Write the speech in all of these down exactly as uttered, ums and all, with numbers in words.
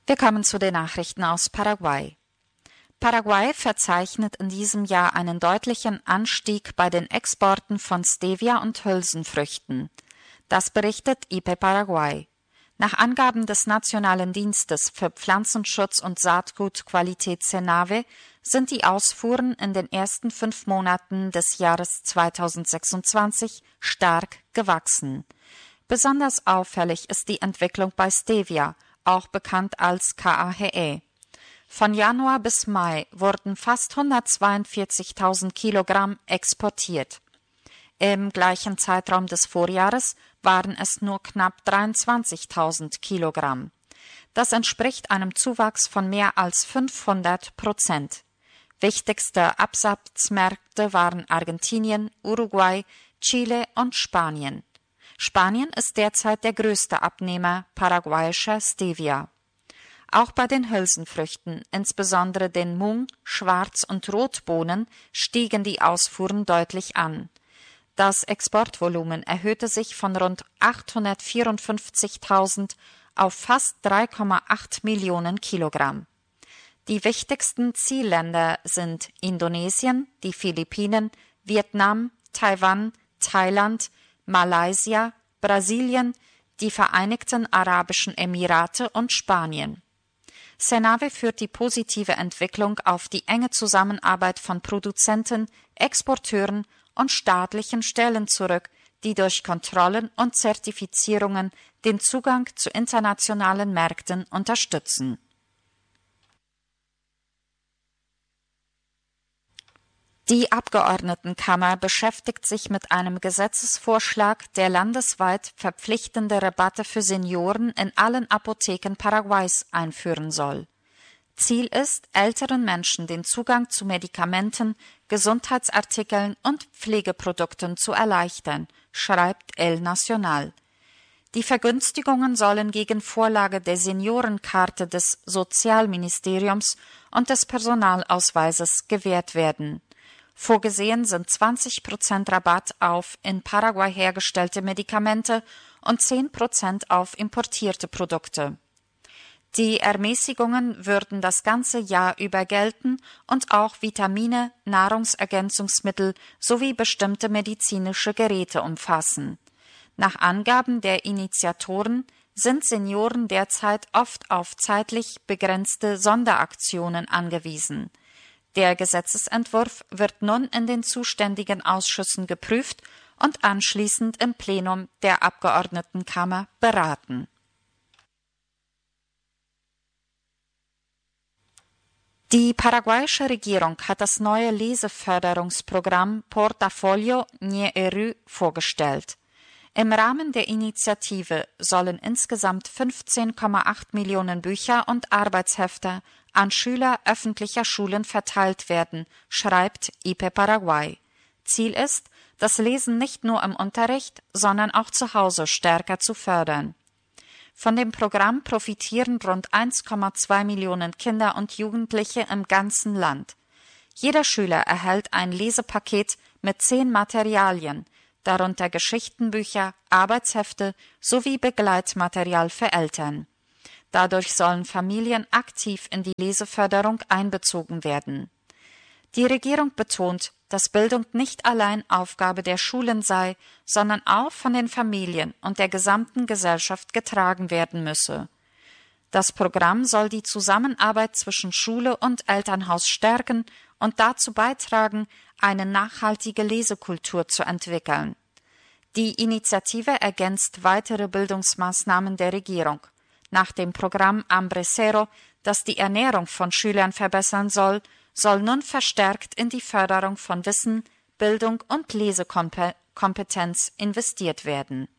Wir kommen zu den Nachrichten aus Paraguay. Paraguay verzeichnet in diesem Jahr einen deutlichen Anstieg bei den Exporten von Stevia und Hülsenfrüchten. Das berichtet I P Paraguay. Nach Angaben des Nationalen Dienstes für Pflanzenschutz und Saatgutqualität Senave sind die Ausfuhren in den ersten fünf Monaten des Jahres zweitausendsechsundzwanzig stark gewachsen. Besonders auffällig ist die Entwicklung bei Stevia, auch bekannt als K A H E. Von Januar bis Mai wurden fast hundertzweiundvierzigtausend Kilogramm exportiert. Im gleichen Zeitraum des Vorjahres waren es nur knapp dreiundzwanzigtausend Kilogramm. Das entspricht einem Zuwachs von mehr als fünfhundert Prozent. Wichtigste Absatzmärkte waren Argentinien, Uruguay, Chile und Spanien. Spanien ist derzeit der größte Abnehmer paraguayischer Stevia. Auch bei den Hülsenfrüchten, insbesondere den Mung-, Schwarz- und Rotbohnen, stiegen die Ausfuhren deutlich an. Das Exportvolumen erhöhte sich von rund achthundertvierundfünfzigtausend auf fast drei Komma acht Millionen Kilogramm. Die wichtigsten Zielländer sind Indonesien, die Philippinen, Vietnam, Taiwan, Thailand, Malaysia, Brasilien, die Vereinigten Arabischen Emirate und Spanien. Senave führt die positive Entwicklung auf die enge Zusammenarbeit von Produzenten, Exporteuren und staatlichen Stellen zurück, die durch Kontrollen und Zertifizierungen den Zugang zu internationalen Märkten unterstützen. Die Abgeordnetenkammer beschäftigt sich mit einem Gesetzesvorschlag, der landesweit verpflichtende Rabatte für Senioren in allen Apotheken Paraguays einführen soll. Ziel ist, älteren Menschen den Zugang zu Medikamenten, Gesundheitsartikeln und Pflegeprodukten zu erleichtern, schreibt El Nacional. Die Vergünstigungen sollen gegen Vorlage der Seniorenkarte des Sozialministeriums und des Personalausweises gewährt werden. Vorgesehen sind zwanzig Prozent Rabatt auf in Paraguay hergestellte Medikamente und zehn Prozent auf importierte Produkte. Die Ermäßigungen würden das ganze Jahr über gelten und auch Vitamine, Nahrungsergänzungsmittel sowie bestimmte medizinische Geräte umfassen. Nach Angaben der Initiatoren sind Senioren derzeit oft auf zeitlich begrenzte Sonderaktionen angewiesen. Der Gesetzesentwurf wird nun in den zuständigen Ausschüssen geprüft und anschließend im Plenum der Abgeordnetenkammer beraten. Die paraguayische Regierung hat das neue Leseförderungsprogramm Portafolio Ñeerü vorgestellt. Im Rahmen der Initiative sollen insgesamt fünfzehn Komma acht Millionen Bücher und Arbeitshefte an Schüler öffentlicher Schulen verteilt werden, schreibt I P Paraguay. Ziel ist, das Lesen nicht nur im Unterricht, sondern auch zu Hause stärker zu fördern. Von dem Programm profitieren rund eins Komma zwei Millionen Kinder und Jugendliche im ganzen Land. Jeder Schüler erhält ein Lesepaket mit zehn Materialien, darunter Geschichtenbücher, Arbeitshefte sowie Begleitmaterial für Eltern. Dadurch sollen Familien aktiv in die Leseförderung einbezogen werden. Die Regierung betont, dass Bildung nicht allein Aufgabe der Schulen sei, sondern auch von den Familien und der gesamten Gesellschaft getragen werden müsse. Das Programm soll die Zusammenarbeit zwischen Schule und Elternhaus stärken und dazu beitragen, eine nachhaltige Lesekultur zu entwickeln. Die Initiative ergänzt weitere Bildungsmaßnahmen der Regierung. Nach dem Programm Hambre Cero, das die Ernährung von Schülern verbessern soll, soll nun verstärkt in die Förderung von Wissen, Bildung und Lesekompetenz investiert werden.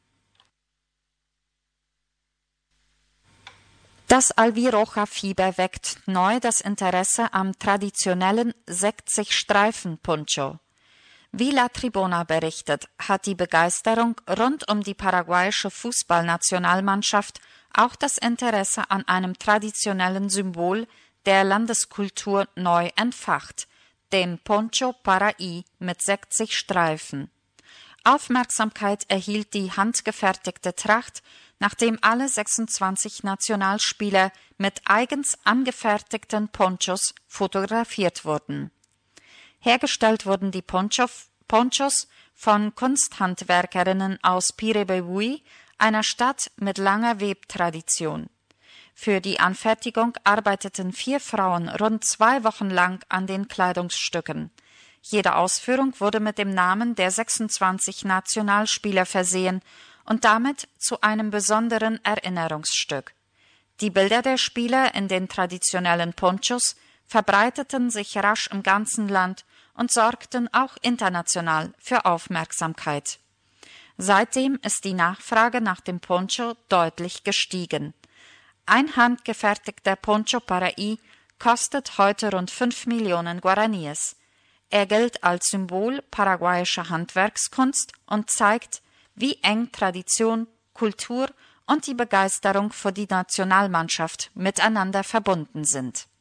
Das Albiroja-Fieber weckt neu das Interesse am traditionellen sechzig-Streifen-Poncho. Wie La Tribuna berichtet, hat die Begeisterung rund um die paraguayische Fußballnationalmannschaft auch das Interesse an einem traditionellen Symbol der Landeskultur neu entfacht, dem Poncho Paraí mit sechzig Streifen. Aufmerksamkeit erhielt die handgefertigte Tracht, nachdem alle sechsundzwanzig Nationalspieler mit eigens angefertigten Ponchos fotografiert wurden. Hergestellt wurden die Ponchos, Ponchos von Kunsthandwerkerinnen aus Pirebebui, einer Stadt mit langer Webtradition. Für die Anfertigung arbeiteten vier Frauen rund zwei Wochen lang an den Kleidungsstücken. Jede Ausführung wurde mit dem Namen der sechsundzwanzig Nationalspieler versehen und damit zu einem besonderen Erinnerungsstück. Die Bilder der Spieler in den traditionellen Ponchos verbreiteten sich rasch im ganzen Land und sorgten auch international für Aufmerksamkeit. Seitdem ist die Nachfrage nach dem Poncho deutlich gestiegen. Ein handgefertigter Poncho Paraí kostet heute rund fünf Millionen Guaraníes. Er gilt als Symbol paraguayischer Handwerkskunst und zeigt, wie eng Tradition, Kultur und die Begeisterung für die Nationalmannschaft miteinander verbunden sind.